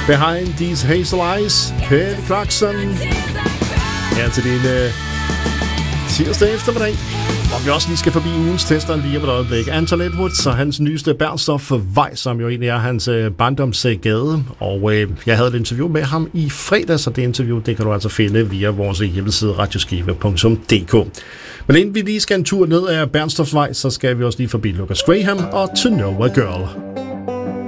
Behind These Hazel Eyes, Kelly Clarkson. Her til din tirsdag eftermiddag, hvor vi også lige skal forbi ugens tester lige om et øjeblik. Anton Edwards og hans nyeste Bernstorff Vej, som jo egentlig er hans barndomsgade. Og jeg havde et interview med ham i fredags, så det interview, det kan du altså finde via vores hjemmeside radioskive.dk. Men inden vi lige skal en tur ned ad Bernstorff Vej, så skal vi også lige forbi Lucas Graham og To Know a Girl.